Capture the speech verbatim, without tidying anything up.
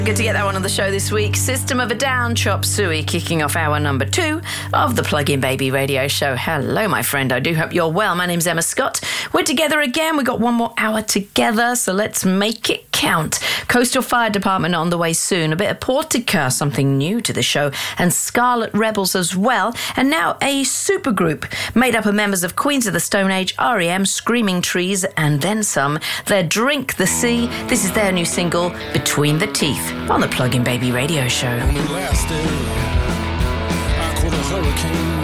Good to get that one on the show this week. System of a Down, Chop Suey, kicking off hour number two of the Plug-in Baby radio show. Hello, my friend. I do hope you're well. My name's Emma Scott. We're together again. We've got one more hour together, so let's make it count. Coastal Fire Department on the way soon. A bit of Portica, something new to the show, and Scarlet Rebels as well. And now a supergroup made up of members of Queens of the Stone Age, R E M, Screaming Trees, and then some. They're Drink the Sea. This is their new single, Between the Teeth, on the Plug-in Baby radio show. On the last day, I caught a hurricane.